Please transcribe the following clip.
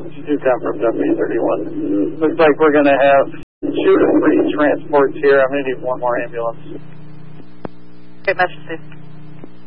2 confirm W31. Looks like we're going to have 2 to 3 transports here. I'm going to need 1 more ambulance. Okay, message.